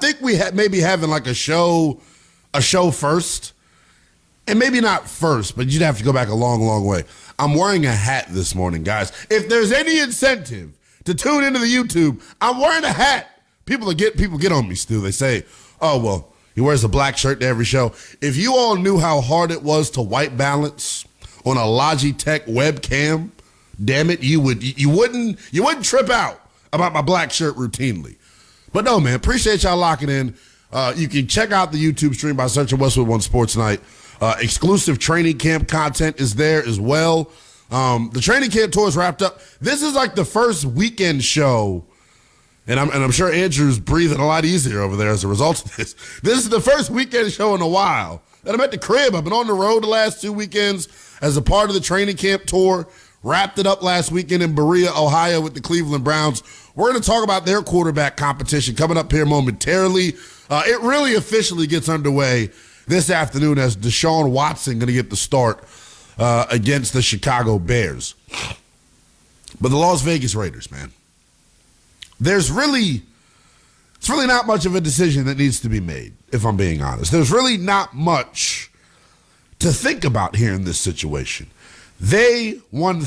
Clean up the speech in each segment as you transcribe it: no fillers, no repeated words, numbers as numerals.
think we maybe having like a show first, and maybe not first, but you'd have to go back a long, long way. I'm wearing a hat this morning, guys. If there's any incentive to tune into the YouTube, I'm wearing a hat. People get on me, Stu. They say, oh, well, he wears a black shirt to every show. If you all knew how hard it was to white balance on a Logitech webcam, damn it, you wouldn't trip out about my black shirt routinely. But no, man, appreciate y'all locking in. You can check out the YouTube stream by searching Westwood One Sports Night. Exclusive training camp content is there as well. The training camp tour is wrapped up. This is like the first weekend show, and I'm sure Andrew's breathing a lot easier over there as a result of this. This is the first weekend show in a while that I'm at the crib. I've been on the road the last 2 weekends as a part of the training camp tour. Wrapped it up last weekend in Berea, Ohio with the Cleveland Browns. We're going to talk about their quarterback competition coming up here momentarily. It really officially gets underway this afternoon as Deshaun Watson going to get the start against the Chicago Bears. But the Las Vegas Raiders, man, it's really not much of a decision that needs to be made, if I'm being honest. There's really not much to think about here in this situation. They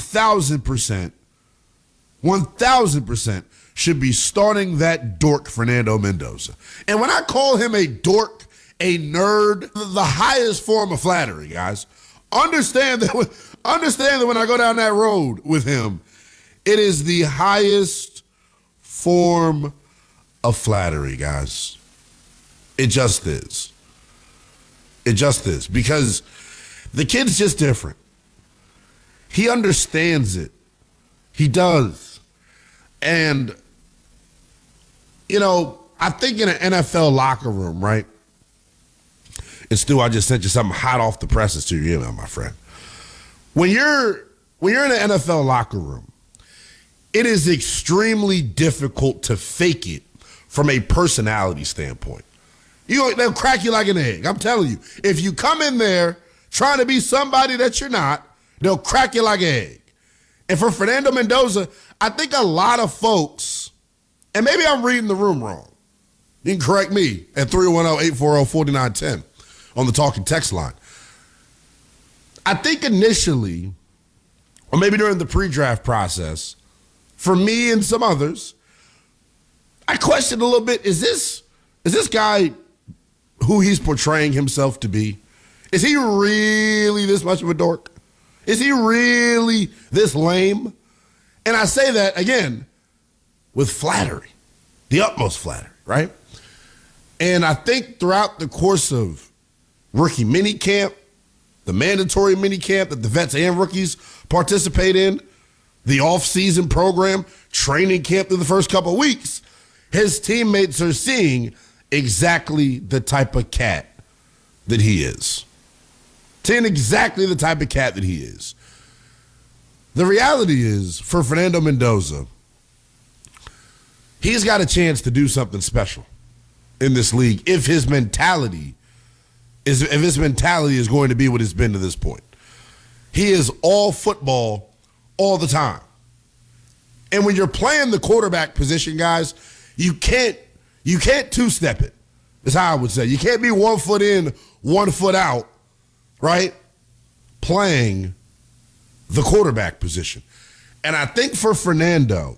1,000% should be starting that dork Fernando Mendoza. And when I call him a dork, a nerd, the highest form of flattery, guys. Understand that when I go down that road with him, it is the highest form of flattery, guys. It just is. It just is. Because the kid's just different. He understands it. He does. And, I think in an NFL locker room, right? And Stu, I just sent you something hot off the presses to your email, my friend. When you're in an NFL locker room, it is extremely difficult to fake it from a personality standpoint. They'll crack you like an egg. I'm telling you. If you come in there trying to be somebody that you're not, they'll crack you like an egg. And for Fernando Mendoza, I think a lot of folks, and maybe I'm reading the room wrong. You can correct me at 310-840-4910 on the talking text line. I think initially, or maybe during the pre-draft process, for me and some others, I questioned a little bit, is this guy who he's portraying himself to be? Is he really this much of a dork? Is he really this lame? And I say that, again, with flattery, the utmost flattery, right? And I think throughout the course of rookie minicamp, the mandatory minicamp that the vets and rookies participate in, the off-season program, training camp through the first couple of weeks, his teammates are seeing exactly the type of cat that he is. Seeing exactly the type of cat that he is. The reality is, for Fernando Mendoza, he's got a chance to do something special in this league if his mentality is going to be what it's been to this point. He is all football all the time. And when you're playing the quarterback position, guys, you can't two-step it, is how I would say. You can't be 1 foot in, 1 foot out, right? Playing the quarterback position. And I think for Fernando,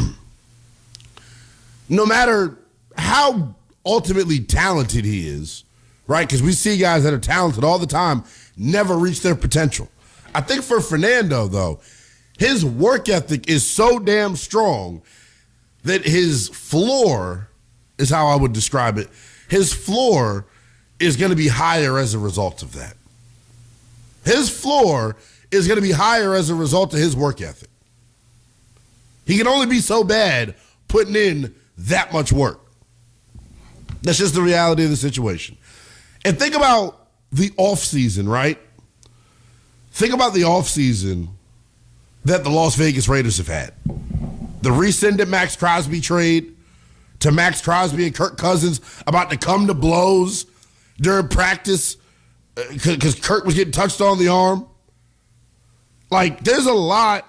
no matter how ultimately talented he is, right? Because we see guys that are talented all the time never reach their potential. I think for Fernando, though, his work ethic is so damn strong that his floor is how I would describe it. His floor is going to be higher as a result of that. His floor is going to be higher as a result of his work ethic. He can only be so bad putting in that much work. That's just the reality of the situation. And think about the offseason, right? Think about the offseason that the Las Vegas Raiders have had. The rescinded Max Crosby trade, to Max Crosby and Kirk Cousins about to come to blows during practice because Kirk was getting touched on the arm. Like, there's a lot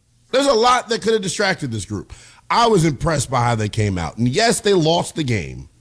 that could have distracted this group. I was impressed by how they came out. And yes, they lost the game.